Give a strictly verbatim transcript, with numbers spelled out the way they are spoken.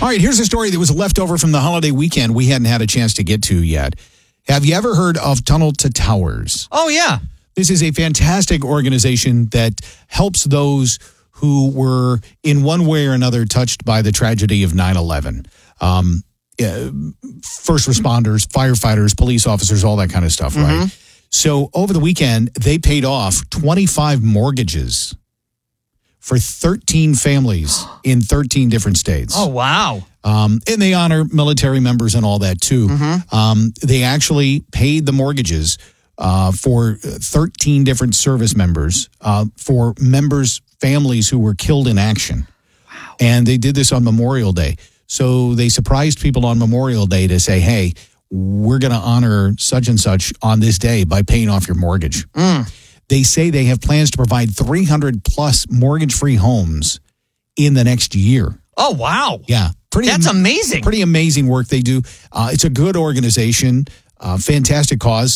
right, here's a story that was left over from the holiday weekend we hadn't had a chance to get to yet. Have you ever heard of Tunnel to Towers? Oh, yeah. This is a fantastic organization that helps those who were in one way or another touched by the tragedy of nine eleven. Um, uh, first responders, firefighters, police officers, all that kind of stuff, Mm-hmm. right? So over the weekend, they paid off twenty-five mortgages for thirteen families in thirteen different states. Oh, wow. Um, and they honor military members and all that, too. Mm-hmm. Um, they actually paid the mortgages uh, for thirteen different service members, uh, for members' families who were killed in action. Wow. And they did this on Memorial Day. So they surprised people on Memorial Day to say, hey, we're going to honor such and such on this day by paying off your mortgage. Mm. They say they have plans to provide three hundred plus mortgage-free homes in the next year. Oh, wow. Yeah. Pretty That's am- amazing. Pretty amazing work they do. Uh, it's a good organization, uh, fantastic cause.